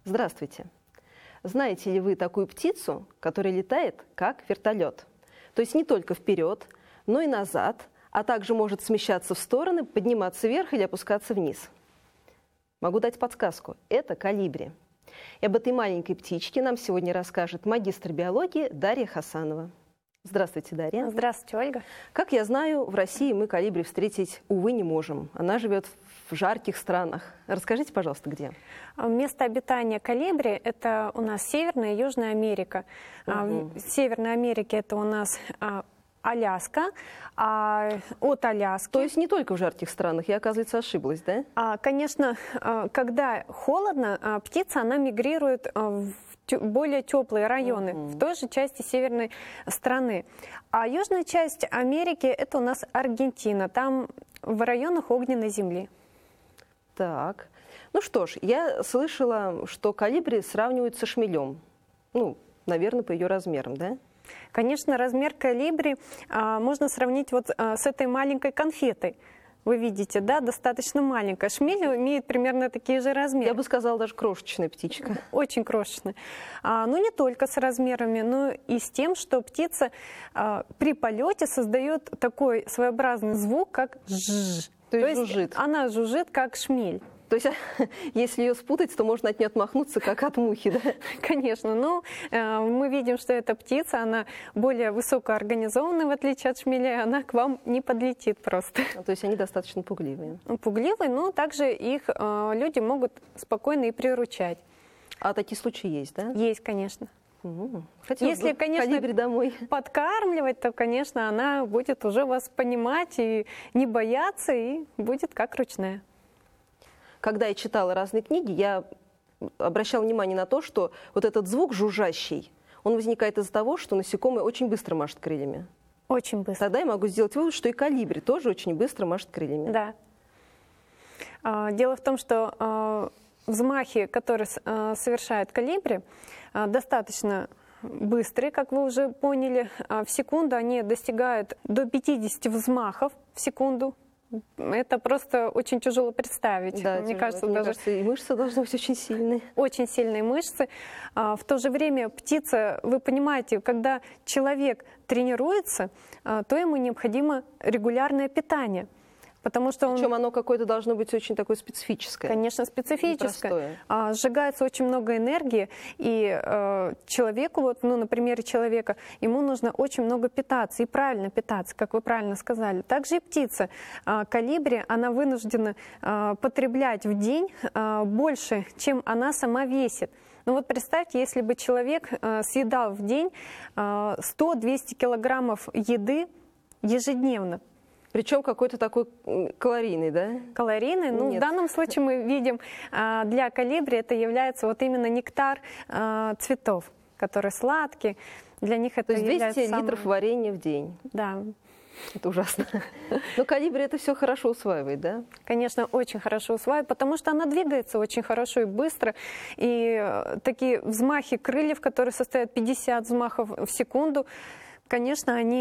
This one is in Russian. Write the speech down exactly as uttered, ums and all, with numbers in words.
Здравствуйте. Знаете ли вы такую птицу, которая летает как вертолет? То есть не только вперед, но и назад, а также может смещаться в стороны, подниматься вверх или опускаться вниз. Могу дать подсказку. Это колибри. И об этой маленькой птичке нам сегодня расскажет магистр биологии Дарья Хасанова. Здравствуйте, Дарья. Здравствуйте, Ольга. Как я знаю, в России мы колибри встретить, увы, не можем. Она живет в жарких странах. Расскажите, пожалуйста, где? Место обитания колибри – это у нас Северная и Южная Америка. Угу. В Северной Америке это у нас Аляска, а от Аляски… То есть не только в жарких странах, я, оказывается, ошиблась, да? Конечно, когда холодно, птица, она мигрирует в более теплые районы, uh-huh. в той же части северной страны. А южная часть Америки – это у нас Аргентина, там в районах огненной земли. Так, ну что ж, я слышала, что колибри сравнивают со шмелем. Ну, наверное, по ее размерам, да? Конечно, размер колибри а, можно сравнить вот а, с этой маленькой конфетой. Вы видите, да, достаточно маленькая. Шмель имеет примерно такие же размеры. Я бы сказала, даже крошечная птичка. Очень крошечная. А, но не только с размерами, но и с тем, что птица а, при полете создает такой своеобразный звук, как «жжж». То есть, то есть жужжит. Она жужжит, как шмель. То есть, если ее спутать, то можно от нее отмахнуться, как от мухи, да? Конечно. Но э, мы видим, что эта птица, она более высокоорганизованная, в отличие от шмеля, она к вам не подлетит просто. То есть они достаточно пугливые. Пугливые, но также их э, люди могут спокойно и приручать. А такие случаи есть, да? Есть, конечно. Угу. Если, конечно, домой. подкармливать, то, конечно, она будет уже вас понимать и не бояться, и будет как ручная. Когда я читала разные книги, я обращала внимание на то, что вот этот звук жужжащий, он возникает из-за того, что насекомые очень быстро машут крыльями. Очень быстро. Тогда я могу сделать вывод, что и колибри тоже очень быстро машет крыльями. Да. Дело в том, что взмахи, которые совершает колибри, достаточно быстрые, как вы уже поняли. В секунду они достигают до пятидесяти взмахов в секунду. Это просто очень тяжело представить. Да, мне тяжело. кажется, Мне даже кажется, и мышцы должны быть очень сильные. Очень сильные мышцы. В то же время птица, вы понимаете, когда человек тренируется, то ему необходимо регулярное питание. Потому что он... Причем оно какое-то должно быть очень такое специфическое. Конечно, специфическое. А, сжигается очень много энергии, и э, человеку, вот, ну, на примере человека, ему нужно очень много питаться, и правильно питаться, как вы правильно сказали. Также и птица. А, колибри, она вынуждена а, потреблять в день а, больше, чем она сама весит. Ну вот представьте, если бы человек а, съедал в день а, сто-двести килограммов еды ежедневно. Причем какой-то такой калорийный, да? Калорийный. Ну, в данном случае мы видим, для колибри это является вот именно нектар цветов, которые сладкие. Для них это То есть двести самым... литров варенья в день. Да. Это ужасно. Но колибри это все хорошо усваивает, да? Конечно, очень хорошо усваивает, потому что она двигается очень хорошо и быстро. И такие взмахи крыльев, которые состоят пятьдесят взмахов в секунду, конечно, они